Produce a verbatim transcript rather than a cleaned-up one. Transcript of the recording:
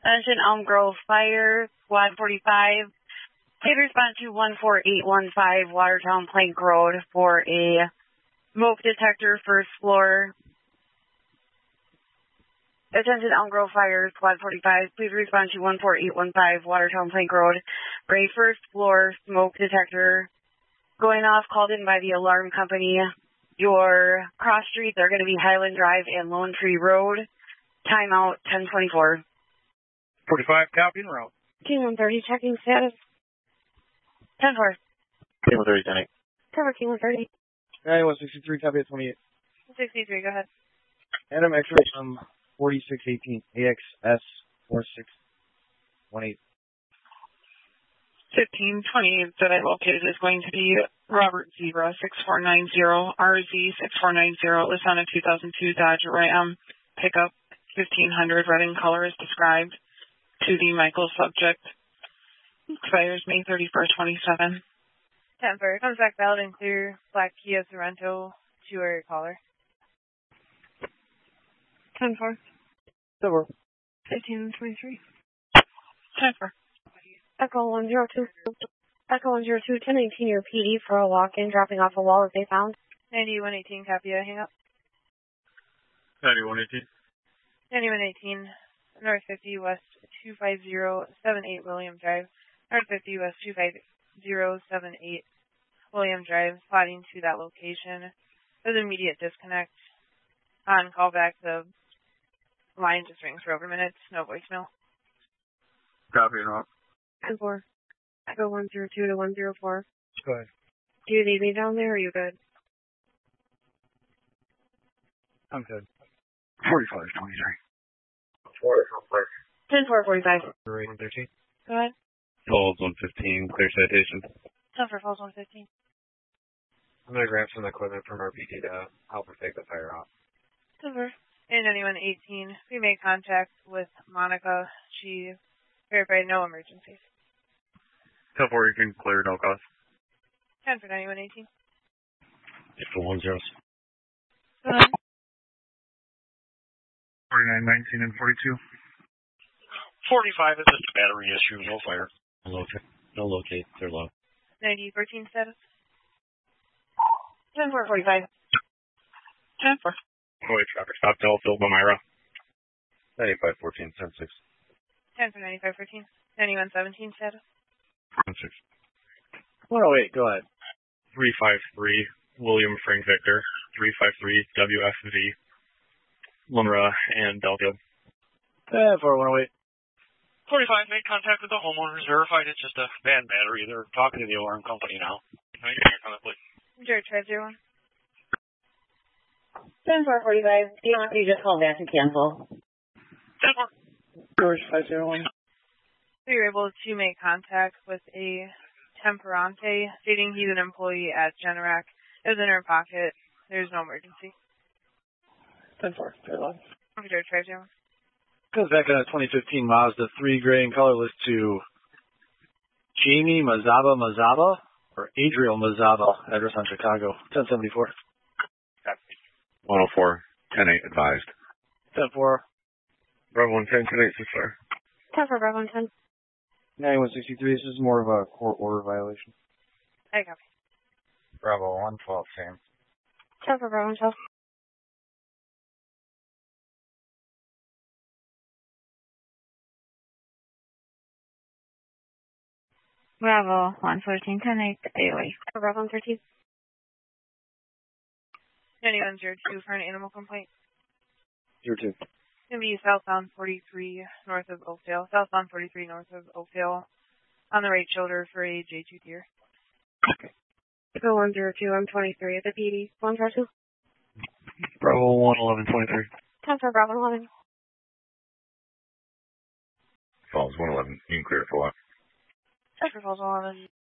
Attention, Elm Grove Fire, Squad forty-five. Please respond to one four eight one five Watertown Plank Road for a smoke detector, first floor. Attention, Elm Grove Fire, Squad forty-five. Please respond to one four eight one five Watertown Plank Road for a first floor smoke detector going off, called in by the alarm company. Your cross streets are going to be Highland Drive and Lone Tree Road. Timeout ten twenty-four. forty-five, copy and route. Team one thirty, checking status. ten four. Team one thirty, ten eight. Cover Team one thirty. nine one sixty-three, copy at twenty-eight. sixty-three, go ahead. Adam X-ray from forty-six eighteen, A X S four six one eight. fifteen twenty-eight that I located is going to be Robert Zebra six four nine zero, R Z six four nine zero. It's on a two thousand two Dodge Ram pickup, fifteen hundred, red in color as described, to the Michael subject. Expires May thirty-first, twenty-seven. ten four, comes back valid and clear, black Kia Sorento, two area caller. ten four. ten four. fifteen twenty-three. ten four. Echo one zero two. Echo one zero two, ten eighteen, your P D for a walk-in, dropping off a wallet they found. ninety-one eighteen, copy, I hang up. ninety-one eighteen. ninety-one eighteen, North fifty West two five zero seven eight William Drive. North fifty West two five zero seven eight William Drive, sliding to that location. There's immediate disconnect. On callback, the line just rings for over minutes, no voicemail. Copy and route. ten four. Echo one zero two to one zero four. Go ahead. Do you need me down there, or are you good? I'm good. forty-five twenty-three. ten four forty-five. Rating thirteen. Go ahead. Falls one fifteen, clear citation. ten for Falls one fifteen. I'm going to grab some equipment from our P D to help her take the fire off. ten for. And ninety-one eighteen, we made contact with Monica. She verified no emergencies. ten four, you can clear, no cost. ten for ninety-one eighteen. Just for one zeros. Go ahead. forty-nine nineteen and forty-two. forty-five is just a battery issue, no fire. No locate. No locate, they're low. ninety fourteen status. ten four forty-five. ten four. Oh, wait, traffic stop, Delfield, Mamira. ninety-five fourteen, ten six. ten for ninety-five fourteen. ninety-one seventeen status. ten six. one oh eight, go ahead. three five three, William Frank Victor. three five three, W F V. Lumra and Delfield. ten four, one oh eight. forty-five made contact with the homeowners, verified it's just a bad battery. They're talking to the alarm company now. George five zero one. ten four forty-five. Do you want me to just call back and cancel? ten four. George five zero one. We were able to make contact with a Temperante, stating he's an employee at Generac. It was in her pocket. There's no emergency. ten four, very long. George five zero one. Goes back on a twenty fifteen Mazda three gray and colorless to Jamie Mazaba Mazaba or Adriel Mazaba, address on Chicago, ten seventy-four. one oh four, ten eight advised. ten four. Bravo one ten, ten eight six four. ten four, Bravo one ten. ninety-one sixty-three, this is more of a court order violation. I copy. Bravo one twelve, same. ten four, Bravo one twelve. Bravo, one fourteen, ten eight, stay away. Bravo one thirteen. ninety-one zero two for an animal complaint. zero two. It's going to be southbound forty-three north of Oakdale. Southbound forty-three north of Oakdale on the right shoulder for a J two deer. Echo one zero two, I'm twenty-three at the P D. one four two. Bravo one eleven, twenty-three. ten four, Bravo eleven. Falls one eleven, you can clear it for what? ten for Falls eleven.